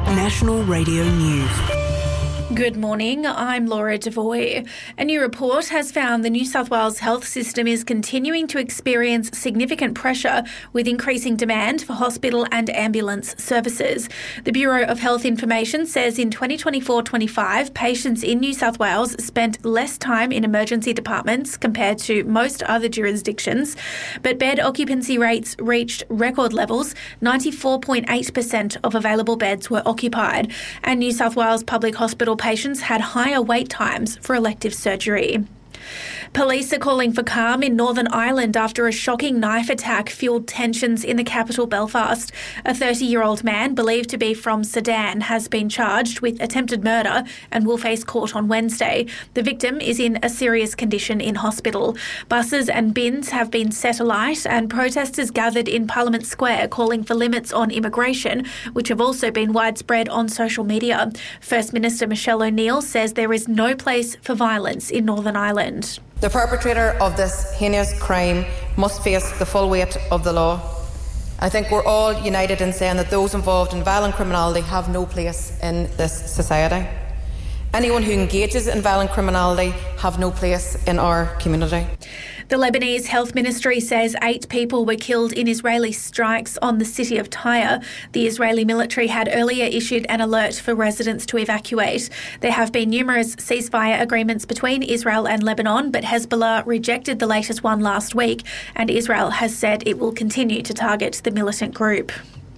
National Radio News. Good morning, I'm Laura Devoy. A new report has found the New South Wales health system is continuing to experience significant pressure with increasing demand for hospital and ambulance services. The Bureau of Health Information says in 2024-25, patients in New South Wales spent less time in emergency departments compared to most other jurisdictions, but bed occupancy rates reached record levels. 94.8% of available beds were occupied, and New South Wales public hospital patients had higher wait times for elective surgery. Police are calling for calm in Northern Ireland after a shocking knife attack fuelled tensions in the capital Belfast. A 30-year-old man believed to be from Sudan has been charged with attempted murder and will face court on Wednesday. The victim is in a serious condition in hospital. Buses and bins have been set alight and protesters gathered in Parliament Square calling for limits on immigration, which have also been widespread on social media. First Minister Michelle O'Neill says there is no place for violence in Northern Ireland. The perpetrator of this heinous crime must face the full weight of the law. I think we're all united in saying that those involved in violent criminality have no place in this society. Anyone who engages in violent criminality have no place in our community. The Lebanese Health Ministry says 8 people were killed in Israeli strikes on the city of Tyre. The Israeli military had earlier issued an alert for residents to evacuate. There have been numerous ceasefire agreements between Israel and Lebanon, but Hezbollah rejected the latest one last week, and Israel has said it will continue to target the militant group.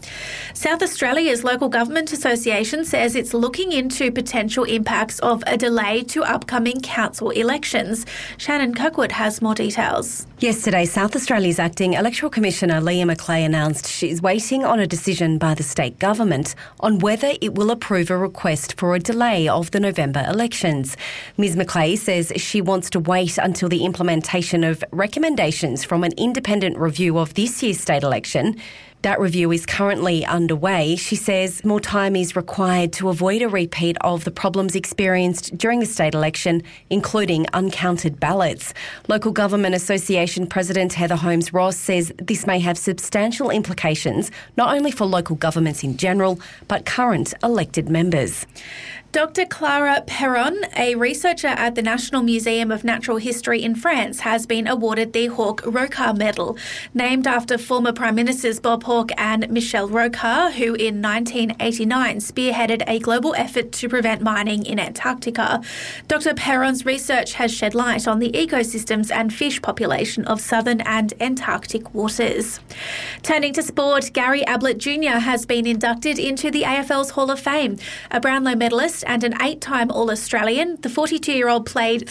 South Australia's local government association says it's looking into potential impacts of a delay to upcoming council elections. Shannon Kirkwood has more details. Yesterday, South Australia's acting Electoral Commissioner Leah McLeay announced she's waiting on a decision by the state government on whether it will approve a request for a delay of the November elections. Ms McLeay says she wants to wait until the implementation of recommendations from an independent review of this year's state election. That review is currently underway. She says more time is required to avoid a repeat of the problems experienced during the state election, including uncounted ballots. Local Government Association President Heather Holmes-Ross says this may have substantial implications, not only for local governments in general, but current elected members. Dr. Clara Perron, a researcher at the National Museum of Natural History in France, has been awarded the Hawke-Rocard Medal, named after former Prime Ministers Bob Hawke and Michel Rocard, who in 1989 spearheaded a global effort to prevent mining in Antarctica. Dr. Perron's research has shed light on the ecosystems and fish population of southern and Antarctic waters. Turning to sport, Gary Ablett Jr. has been inducted into the AFL's Hall of Fame. A Brownlow medalist and an 8-time All-Australian, the 42-year-old played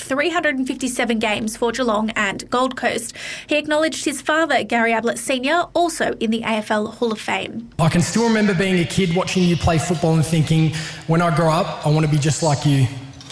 357 games for Geelong and Gold Coast. He acknowledged his father, Gary Ablett Sr., also in the AFL Hall of Fame. I can still remember being a kid watching you play football and thinking, when I grow up, I want to be just like you.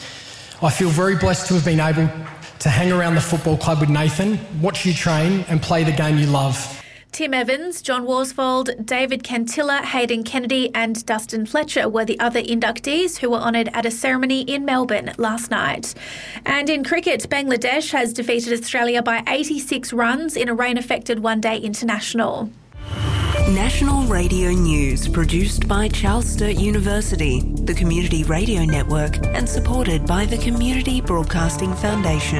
I feel very blessed to have been able to hang around the football club with Nathan, watch you train and play the game you love. Tim Evans, John Worsfold, David Cantilla, Hayden Kennedy and Dustin Fletcher were the other inductees who were honoured at a ceremony in Melbourne last night. And in cricket, Bangladesh has defeated Australia by 86 runs in a rain-affected one-day international. National Radio News, produced by Charles Sturt University, the Community Radio Network, and supported by the Community Broadcasting Foundation.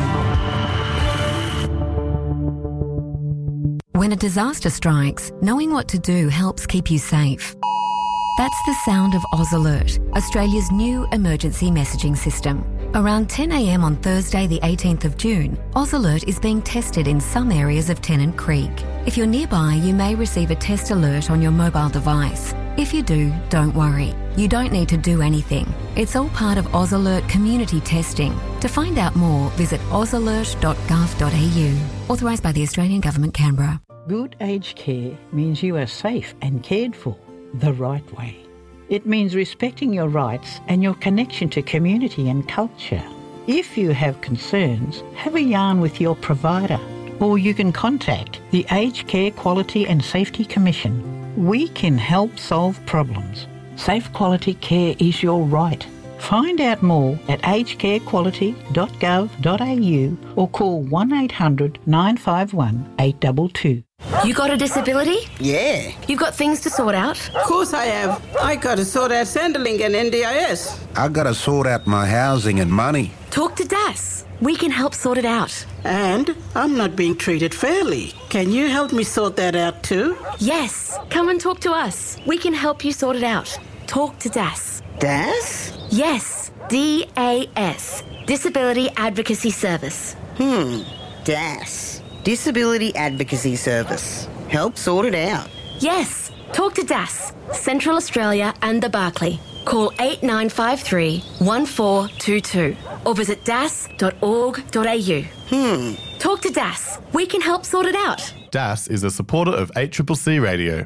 When a disaster strikes, knowing what to do helps keep you safe. That's the sound of Oz Alert, Australia's new emergency messaging system. Around 10 a.m. on Thursday the 18th of June, Oz Alert is being tested in some areas of Tennant Creek. If you're nearby, you may receive a test alert on your mobile device. If you do, don't worry. You don't need to do anything. It's all part of Oz Alert community testing. To find out more, visit ozalert.gov.au. Authorised by the Australian Government, Canberra. Good aged care means you are safe and cared for the right way. It means respecting your rights and your connection to community and culture. If you have concerns, have a yarn with your provider, or you can contact the Aged Care Quality and Safety Commission. We can help solve problems. Safe quality care is your right. Find out more at agecarequality.gov.au or call 1800 951 822. You got a disability? Yeah. You've got things to sort out? Of course I have. I got to sort out Centrelink and NDIS. I got to sort out my housing and money. Talk to DAS. We can help sort it out. And I'm not being treated fairly. Can you help me sort that out too? Yes. Come and talk to us. We can help you sort it out. Talk to DAS. DAS? Yes. DAS. Disability Advocacy Service. DAS. Disability Advocacy Service. Help sort it out. Yes. Talk to DAS. Central Australia and the Barclay. Call 8953 1422 or visit das.org.au. Talk to DAS. We can help sort it out. DAS is a supporter of ACCC Radio.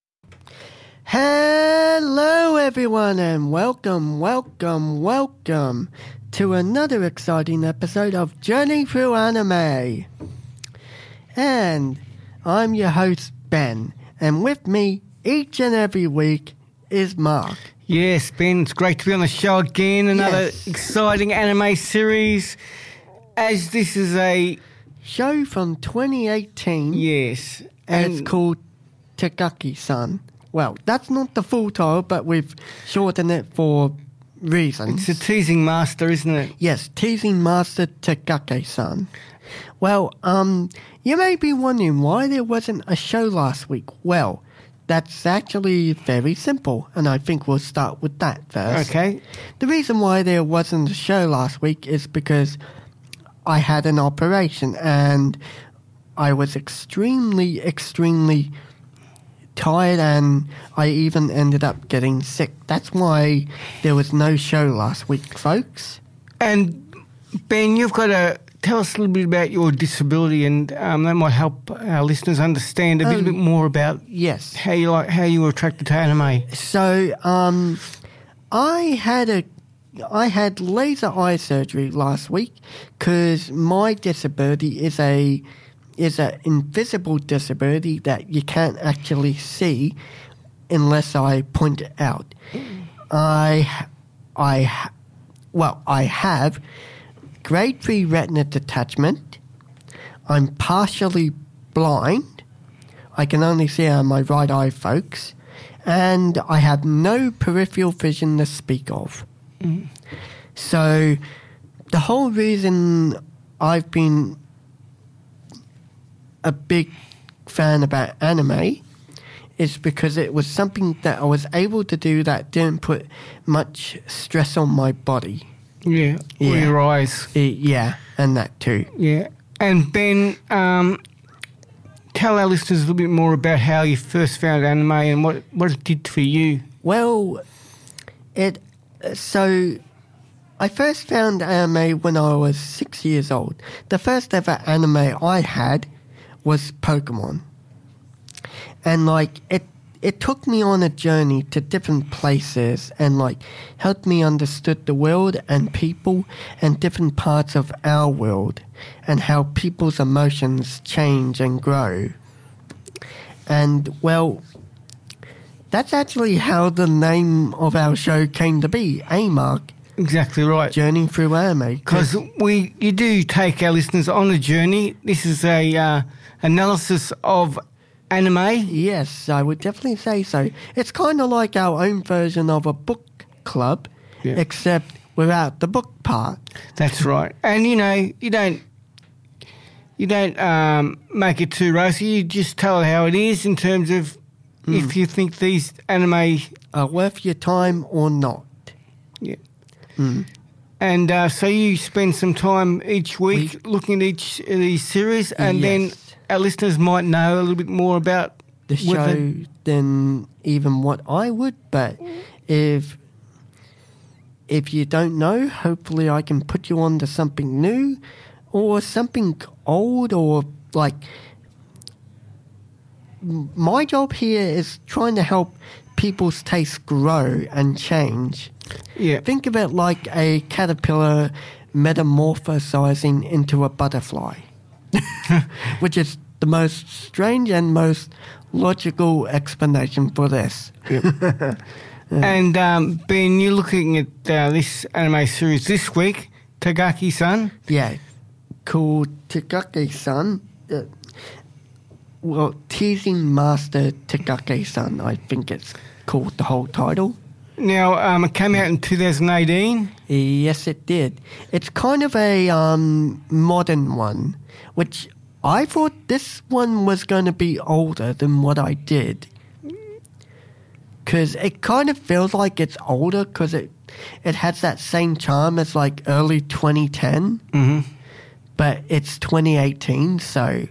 Hello everyone and welcome to another exciting episode of Journey Through Anime. And I'm your host Ben, and with me each and every week is Mark. Yes, Ben, it's great to be on the show again. Another exciting anime series. As this is a show from 2018. Yes. And it's called Takagi-san. Well, that's not the full title, but we've shortened it for reasons. It's a teasing master, isn't it? Yes, teasing master Takagi-san. Well, you may be wondering why there wasn't a show last week. Well, that's actually very simple, and I think we'll start with that first. Okay. The reason why there wasn't a show last week is because I had an operation, and I was extremely tired, and I even ended up getting sick. That's why there was no show last week, folks. And, Ben, you've got to tell us a little bit about your disability, and that might help our listeners understand a little bit more about how you were attracted to anime. So, I had laser eye surgery last week because my disability is an invisible disability that you can't actually see unless I point it out. I have grade 3 retina detachment. I'm partially blind. I can only see out of my right eye, folks. And I have no peripheral vision to speak of. So the whole reason I've been a big fan about anime is because it was something that I was able to do that didn't put much stress on my body. Yeah, or your eyes. Yeah, and that too. Yeah. And Ben, tell our listeners a little bit more about how you first found anime and what it did for you. Well, so I first found anime when I was 6 years old. The first ever anime I had was Pokemon. And it took me on a journey to different places and helped me understood the world and people and different parts of our world and how people's emotions change and grow. And well, that's actually how the name of our show came to be, Mark? Exactly right. Journey Through Anime. Because you do take our listeners on a journey. This is a analysis of anime. Yes, I would definitely say so. It's kind of like our own version of a book club, except without the book part. That's right. And you don't make it too rosy. You just tell it how it is in terms of if you think these anime are worth your time or not. Yeah. And so you spend some time each week looking at each of these series, and then our listeners might know a little bit more about the show than even what I would. But if you don't know, hopefully I can put you on to something new or something old, or my job here is trying to help people's tastes grow and change. Yeah. Think of it like a caterpillar metamorphosizing into a butterfly, which is the most strange and most logical explanation for this. Yep. And Ben, you're looking at this anime series this week, Takagi-san. Yeah, called Takagi-san. Teasing Master Takagi-san, I think it's called the whole title. Now, it came out in 2018. Yes, it did. It's kind of a modern one, which I thought this one was going to be older than what I did. Because it kind of feels like it's older because it has that same charm as like early 2010. Mm-hmm. But it's 2018, so...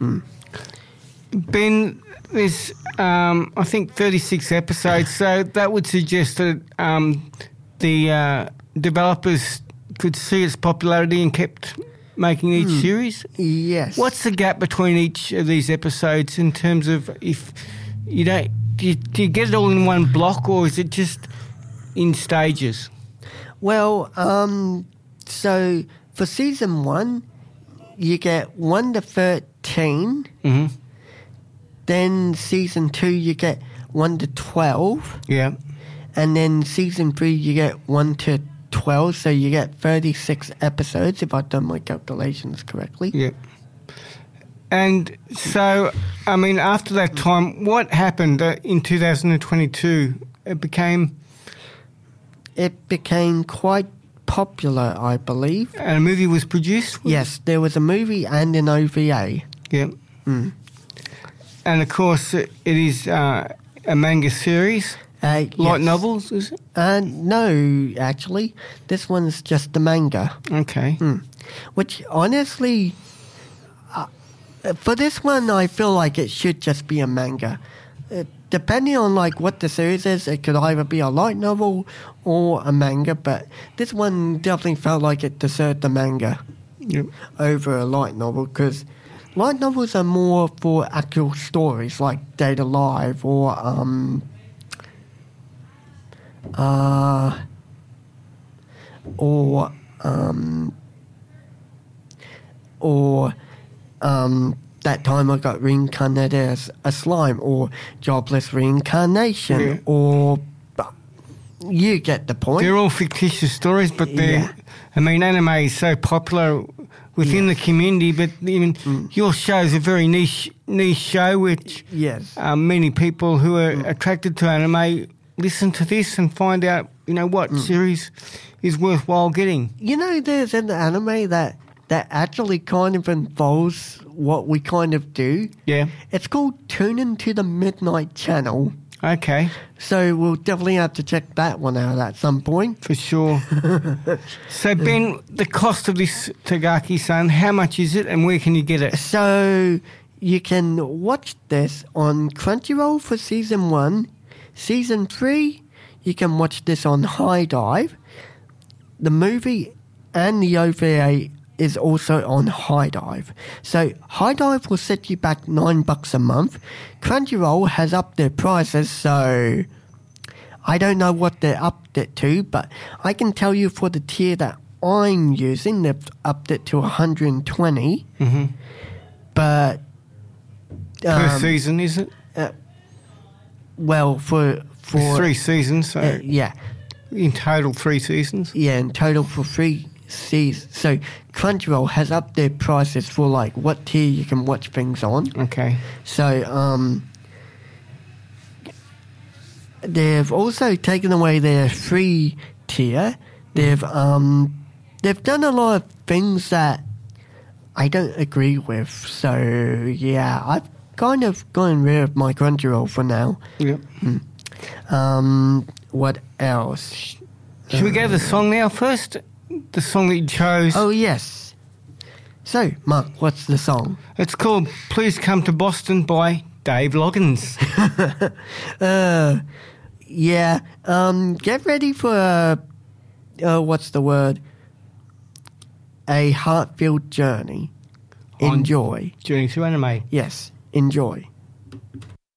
Ben, there's, I think, 36 episodes, so that would suggest that the developers could see its popularity and kept making each series? Yes. What's the gap between each of these episodes in terms of if you don't... Do you get it all in one block, or is it just in stages? Well, so for season 1, you get 1 to 13. Mm-hmm. Then season 2, you get 1 to 12. Yeah. And then season 3, you get 1 to 12. So you get 36 episodes, if I've done my calculations correctly. Yeah. And so, I mean, after that time, what happened in 2022? It became quite popular, I believe. And a movie was produced? Yes, there was a movie and an OVA. Yeah. Mm. And, of course, it is a manga series. Light novels, is it? No, actually. This one's just the manga. Okay. Which, honestly... for this one, I feel like it should just be a manga. Depending on like what the series is, it could either be a light novel or a manga, but this one definitely felt like it deserved the manga over a light novel, because light novels are more for actual stories like Date Alive or that time I got reincarnated as a slime, or Jobless Reincarnation, or... You get the point. They're all fictitious stories, but they're... I mean, anime is so popular within the community, but even your show is a very niche show, which many people who are attracted to anime listen to this and find out, what series is worthwhile getting. There's an anime that actually kind of involves what we kind of do. Yeah. It's called Tune Into the Midnight Channel. Okay. So we'll definitely have to check that one out at some point. For sure. So, Ben, the cost of this Takagi-san, how much is it and where can you get it? So you can watch this on Crunchyroll for Season 1. Season 3, you can watch this on High Dive. The movie and the OVA is also on High Dive. So High Dive will set you back $9 a month. Crunchyroll has upped their prices, so I don't know what they're upped it to, but I can tell you for the tier that I'm using, they've upped it to $120. Mm-hmm. But per season, is it? Well, for 3 seasons, so yeah. In total, 3 seasons. Yeah, in total for 3 seasons. So Crunchyroll has upped their prices for like what tier you can watch things on. Okay. So they've also taken away their free tier. They've done a lot of things that I don't agree with. So yeah, I've kind of gotten rid of my Crunchyroll for now. Yep. What else? Should we go to the song now first? The song that you chose. Oh, yes. So, Mark, what's the song? It's called Please Come to Boston by Dave Loggins. Yeah. Get ready for what's the word? A heart-filled journey. Enjoy. Journey through anime. Yes, enjoy.